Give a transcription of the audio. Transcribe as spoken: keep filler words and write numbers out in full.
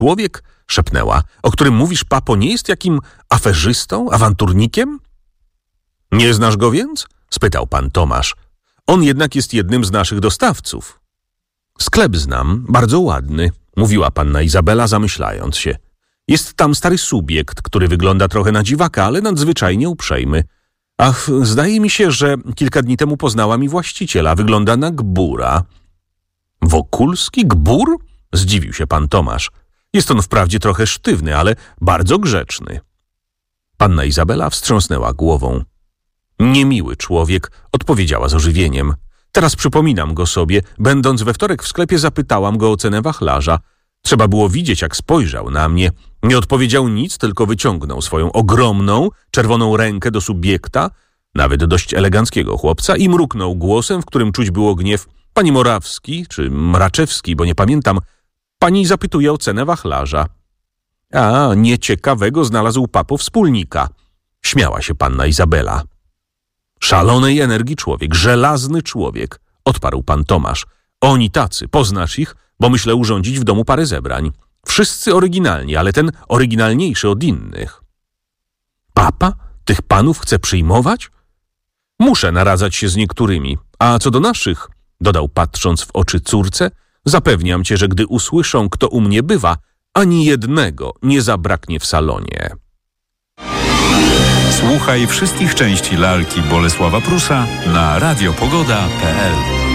Człowiek, szepnęła, o którym mówisz, papo, nie jest jakim aferzystą, awanturnikiem? Nie znasz go więc? Spytał pan Tomasz. On jednak jest jednym z naszych dostawców. Sklep znam, bardzo ładny, mówiła panna Izabela, zamyślając się. Jest tam stary subiekt, który wygląda trochę na dziwaka, ale nadzwyczajnie uprzejmy. Ach, zdaje mi się, że kilka dni temu poznała mi właściciela. Wygląda na gbura. Wokulski? Gbur? Zdziwił się pan Tomasz. Jest on wprawdzie trochę sztywny, ale bardzo grzeczny. Panna Izabela wstrząsnęła głową. Niemiły człowiek, odpowiedziała z ożywieniem. Teraz przypominam go sobie. Będąc we wtorek w sklepie, zapytałam go o cenę wachlarza. Trzeba było widzieć, jak spojrzał na mnie. Nie odpowiedział nic, tylko wyciągnął swoją ogromną, czerwoną rękę do subiekta, nawet dość eleganckiego chłopca, i mruknął głosem, w którym czuć było gniew. Pani Morawski, czy Mraczewski, bo nie pamiętam, pani zapytuje o cenę wachlarza. A, nieciekawego znalazł papo wspólnika. Śmiała się panna Izabela. Szalonej energii człowiek, żelazny człowiek, odparł pan Tomasz. Oni tacy, poznasz ich, bo myślę urządzić w domu parę zebrań. Wszyscy oryginalni, ale ten oryginalniejszy od innych. Papa tych panów chce przyjmować? Muszę naradzać się z niektórymi. A co do naszych, dodał patrząc w oczy córce, zapewniam cię, że gdy usłyszą, kto u mnie bywa, ani jednego nie zabraknie w salonie. Słuchaj wszystkich części lalki Bolesława Prusa na radiopogoda kropka pe el.